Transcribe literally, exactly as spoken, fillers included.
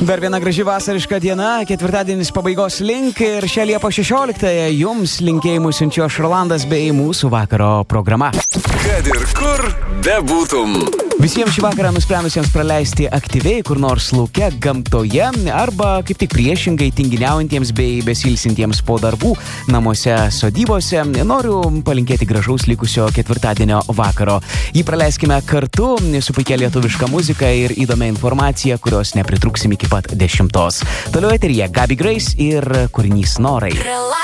Dar viena graži vasariška diena, ketvirtadienis pabaigos link ir šią Liepos šešioliktąją jums linkėjimus siunčiu aš Rolandas bei mūsų vakaro programa. Kad ir kur bebūtum. Visiems šį vakarą nusprendusiems praleisti aktyviai kur nors lauke, gamtoje arba kaip tik priešingai tinginiaujantiems bei besilsintiems po darbų namuose, sodybose, noriu palinkėti gražaus likusio ketvirtadienio vakaro. Jį praleiskime kartu su puikia lietuviška muzika ir įdomia informacija, kurios nepritrūksim iki pat dešimtos. Toliau eteryje Gabi Grace ir kūrinys Norai.